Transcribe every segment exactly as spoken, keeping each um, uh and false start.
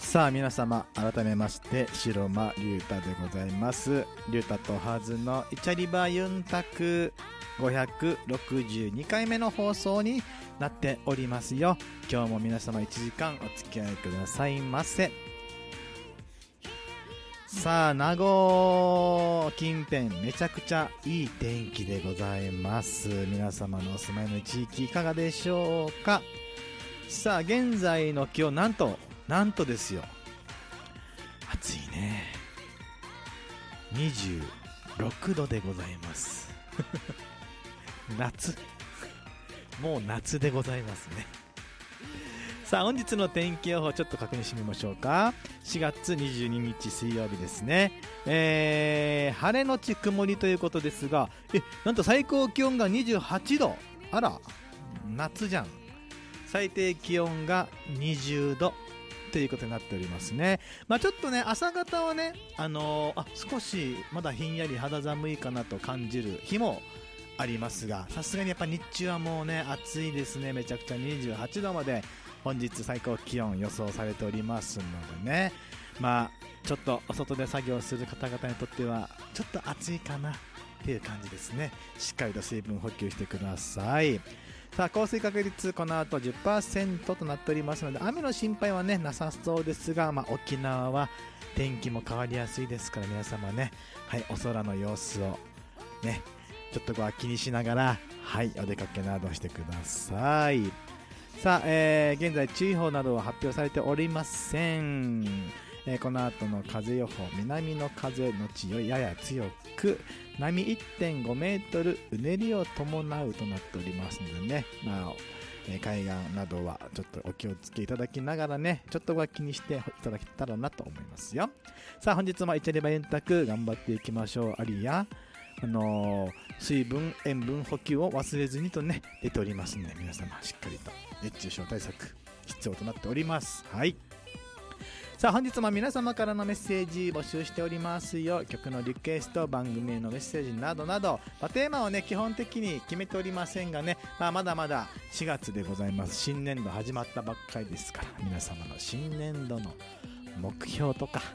さあ皆様、改めまして白間龍太でございます。龍太とはずのイチャリバユンタクごひゃくろくじゅうにかいめの放送になっておりますよ。今日も皆様いちじかんお付き合いくださいませ。さあ名護近辺めちゃくちゃいい天気でございます。皆様のお住まいの地域いかがでしょうか。さあ現在の気温、なんとなんとですよ、暑いね、にじゅうろくどでございます夏もう夏でございますね。さあ本日の天気予報ちょっと確認してみましょうか。しがつにじゅうににち水曜日ですね、えー、晴れのち曇りということですが、えなんと最高気温がにじゅうはちど、あら夏じゃん。最低気温がにじゅうどということになっておりますね。まあちょっとね朝方はね、あのー、あ少しまだひんやり肌寒いかなと感じる日もありますが、さすがにやっぱ日中はもうね暑いですね。めちゃくちゃにじゅうはちどまで本日最高気温予想されておりますのでね、まあちょっとお外で作業する方々にとってはちょっと暑いかなっていう感じですね。しっかりと水分補給してください。さあ降水確率この後 じゅっパーセント となっておりますので、雨の心配はねなさそうですが、まあ、沖縄は天気も変わりやすいですから、皆様ね、はい、お空の様子をねちょっとこう気にしながら、はい、お出かけなどしてください。さあ、えー、現在注意報などは発表されておりません。えー、この後の風予報、南の風のちよやや強く、波 いってんごメートル、うねりを伴うとなっておりますのでね、まあえー、海岸などはちょっとお気をつけいただきながらね、ちょっとは気にしていただけたらなと思いますよ。さあ本日もイチャリバユンタク頑張っていきましょう。ありやあのー、水分塩分補給を忘れずにとね出ておりますので、皆様しっかりと熱中症対策必要となっております。はい。さあ本日も皆様からのメッセージ募集しておりますよ。曲のリクエスト、番組へのメッセージなどなど、まあ、テーマをね基本的に決めておりませんがね、まあ、まだまだしがつでございます。新年度始まったばっかりですから、皆様の新年度の目標とか、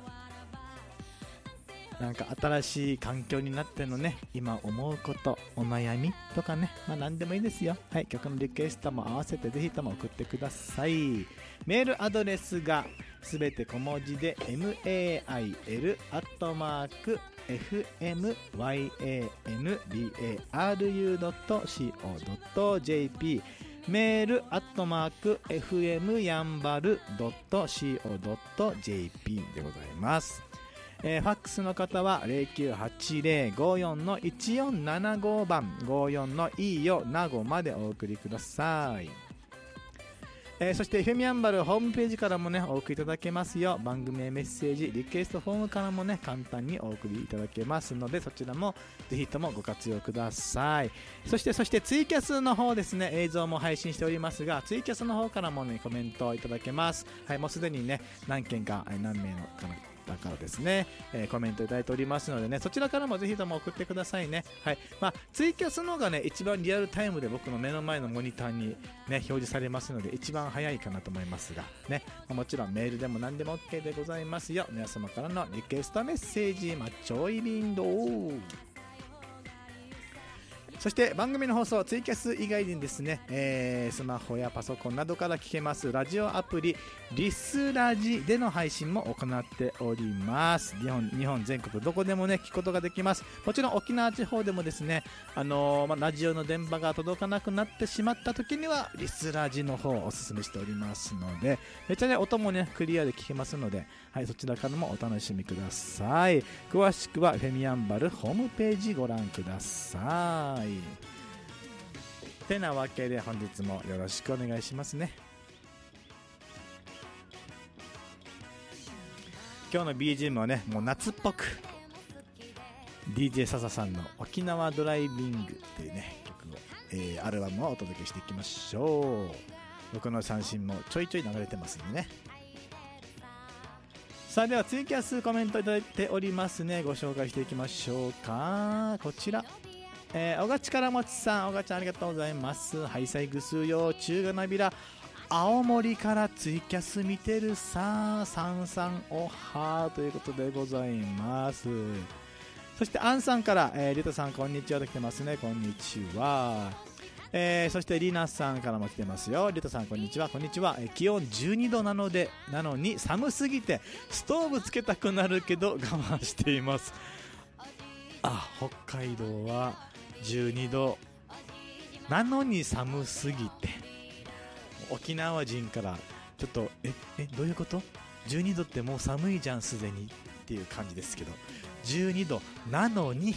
なんか新しい環境になってのね今思うこと、お悩みとかね、まあ何でもいいですよ。はい、曲のリクエストも合わせてぜひとも送ってください。メールアドレスがすべて小文字で メール アットマーク エフエムヤンバル ドット コー ドット ジェーピー メールアットマーク エフエムヤンバル ドット コー ドット ジェーピー でございます。えー、ファックスの方は ゼロきゅうはちゼロ ごよん のいちよんななご 番ごよんのいいよなごまでお送りください。えー、そして エフエム やんばるホームページからもねお送りいただけますよ。番組へメッセージ、リクエストフォームからもね簡単にお送りいただけますので、そちらもぜひともご活用ください。そしてそしてツイキャスの方ですね、映像も配信しておりますが、ツイキャスの方からもねコメントをいただけます。はい、もうすでにね何件か何名のかなだからですね、えー、コメントいただいておりますのでね、そちらからもぜひとも送ってくださいね。はい、まあ、ツイキャスの方がね一番リアルタイムで僕の目の前のモニターにね表示されますので、一番早いかなと思いますがね、まあ、もちろんメールでも何でも OK でございますよ。皆様からのリクエストメッセージマッチョイビンド。そして番組の放送ツイキャス以外にですね、えー、スマホやパソコンなどから聞けますラジオアプリリスラジでの配信も行っております。日本、日本全国どこでもね聞くことができます。もちろん沖縄地方でもですね、あのーまあ、ラジオの電波が届かなくなってしまった時にはリスラジの方をおすすめしておりますので、めっちゃね音もねクリアで聞けますので、はい、そちらからもお楽しみください。詳しくはフェミヤンバルホームページご覧ください。てなわけで本日もよろしくお願いしますね。今日の ビージーエム はねもう夏っぽく ディージェー 笹さんの沖縄ドライビングっていうね曲を、えー、アルバムをお届けしていきましょう。僕の三振もちょいちょい流れてますんでね。さあではツイキャスコメントいただいておりますね、ご紹介していきましょうか。こちら、えー、おがちからもちさん、おがちゃんありがとうございます。ハイサイグスよ中がなびら青森からツイキャス見てるささんさんおはーということでございます。そしてアンさんから、えー、リュタさんこんにちはと来てますね。こんにちは。えー、そしてリナさんからも来てますよ。リュタさんこんにちは。こんにちは。えー、気温じゅうにどなのでなのに寒すぎてストーブつけたくなるけど我慢しています。あ、北海道はじゅうにどなのに寒すぎて、沖縄人からちょっとええどういうこと、じゅうにどってもう寒いじゃんすでにっていう感じですけど、じゅうにどなのに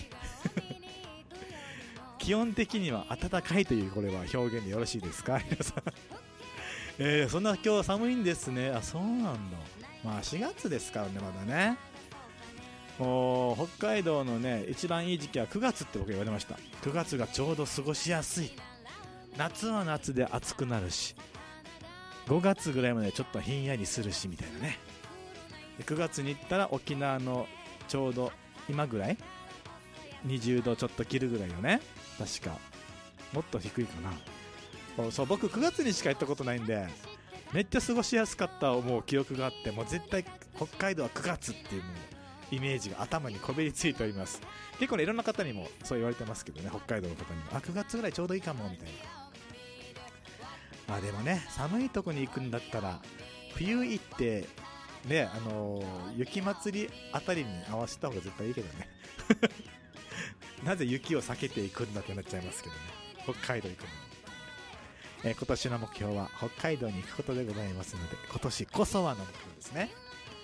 気温的には暖かいというこれは表現でよろしいですか皆さんえー、そんな今日寒いんですね。あ、そうなんだ。まあしがつですからね、まだね。もう北海道のね一番いい時期はくがつって僕言われました。くがつがちょうど過ごしやすい。夏は夏で暑くなるし、ごがつぐらいまでちょっとひんやりするしみたいなね。でくがつに行ったら沖縄のちょうど今ぐらいにじゅうどちょっと切るぐらいよね、確か。もっと低いかな。そう、僕くがつにしか行ったことないんでめっちゃ過ごしやすかった思う記憶があって、もう絶対北海道はくがつっていうもうイメージが頭にこびりついております。結構ねいろんな方にもそう言われてますけどね、北海道の方にもあくがつぐらいちょうどいいかもみたいな。あでもね寒いとこに行くんだったら冬行ってね、あのー、雪祭りあたりに合わせた方が絶対いいけどねなぜ雪を避けていくんだってなっちゃいますけどね、北海道行くのに。えー、今年の目標は北海道に行くことでございますので、今年こそはの目標ですね。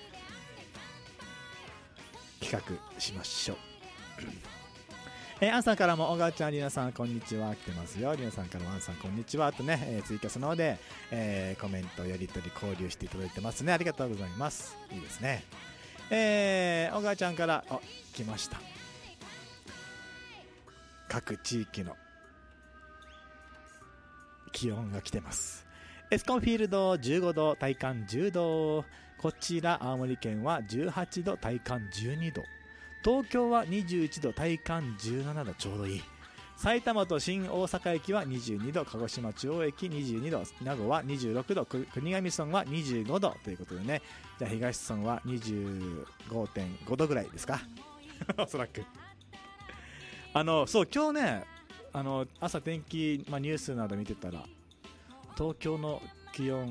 企画しましょうえー、アンさんからも小川ちゃん、リナさんこんにちは来てますよ。リナさんからもアンさんこんにちはとね、えー、ツイキャスの方で、えー、コメントやり取り交流していただいてますね。ありがとうございます。いいですね。えー、小川ちゃんからあ来ました。各地域の気温が来てます。エスコンフィールドじゅうごど、体感じゅうど、こちら青森県はじゅうはちど、体感じゅうにど、東京はにじゅういちど、体感じゅうななど、ちょうどいい。埼玉と新大阪駅はにじゅうにど、鹿児島中央駅にじゅうにど、名護はにじゅうろくど、国頭村はにじゅうごどということでね、じゃあ東村は にじゅうごてんごどぐらいですかおそらく。あのそう今日ね、あの朝天気、まあ、ニュースなど見てたら東京の気温